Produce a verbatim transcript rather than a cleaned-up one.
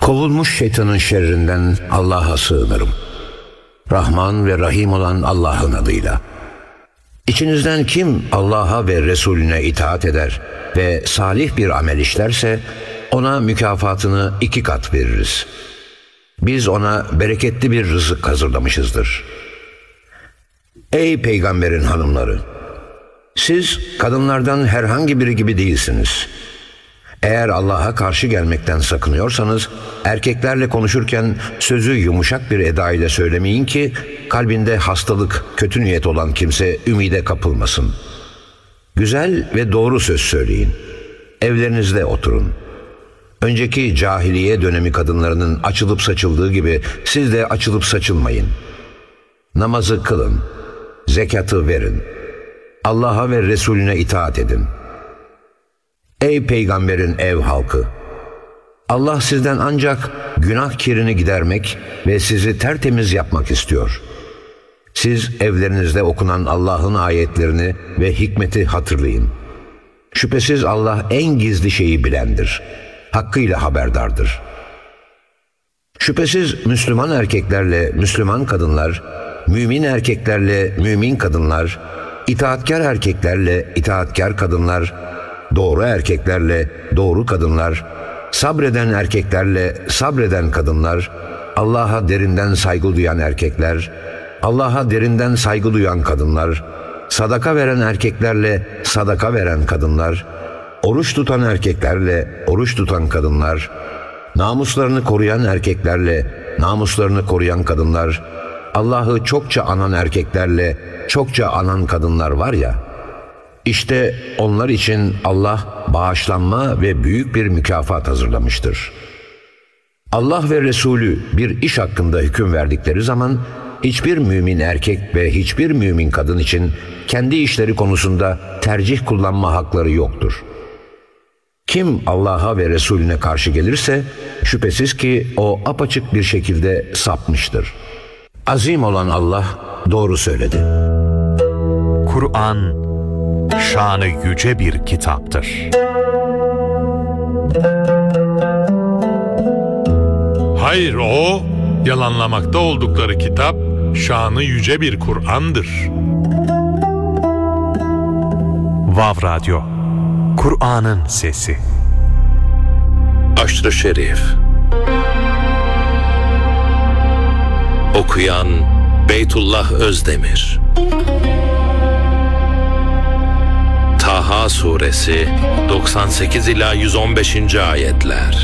Kovulmuş şeytanın şerrinden Allah'a sığınırım. Rahman ve Rahim olan Allah'ın adıyla. İçinizden kim Allah'a ve Resulüne itaat eder ve salih bir amel işlerse ona mükafatını iki kat veririz. Biz ona bereketli bir rızık hazırlamışızdır. Ey peygamberin hanımları! Siz kadınlardan herhangi biri gibi değilsiniz. Eğer Allah'a karşı gelmekten sakınıyorsanız, erkeklerle konuşurken sözü yumuşak bir eda ile söylemeyin ki, kalbinde hastalık, kötü niyet olan kimse ümide kapılmasın. Güzel ve doğru söz söyleyin. Evlerinizde oturun. Önceki cahiliye dönemi kadınlarının açılıp saçıldığı gibi siz de açılıp saçılmayın. Namazı kılın, zekatı verin. Allah'a ve Resulüne itaat edin. Ey peygamberin ev halkı! Allah sizden ancak günah kirini gidermek ve sizi tertemiz yapmak istiyor. Siz evlerinizde okunan Allah'ın ayetlerini ve hikmeti hatırlayın. Şüphesiz Allah en gizli şeyi bilendir. Hakkıyla haberdardır. Şüphesiz Müslüman erkeklerle Müslüman kadınlar, mümin erkeklerle mümin kadınlar, itaatkar erkeklerle itaatkar kadınlar, doğru erkeklerle doğru kadınlar, sabreden erkeklerle sabreden kadınlar, Allah'a derinden saygı duyan erkekler, Allah'a derinden saygı duyan kadınlar, sadaka veren erkeklerle sadaka veren kadınlar, oruç tutan erkeklerle oruç tutan kadınlar, namuslarını koruyan erkeklerle namuslarını koruyan kadınlar, Allah'ı çokça anan erkeklerle çokça anan kadınlar var ya, İşte onlar için Allah bağışlanma ve büyük bir mükafat hazırlamıştır. Allah ve Resulü bir iş hakkında hüküm verdikleri zaman hiçbir mümin erkek ve hiçbir mümin kadın için kendi işleri konusunda tercih kullanma hakları yoktur. Kim Allah'a ve Resulüne karşı gelirse şüphesiz ki o apaçık bir şekilde sapmıştır. Azim olan Allah doğru söyledi. Kur'an şanı yüce bir kitaptır. Hayır, o yalanlamakta oldukları kitap şanı yüce bir Kur'an'dır. Vav Radyo, Kur'an'ın sesi. Aşr-ı Şerif. Okuyan Beytullah Özdemir. Taha Suresi doksan sekiz ila yüz on beşinci ayetler.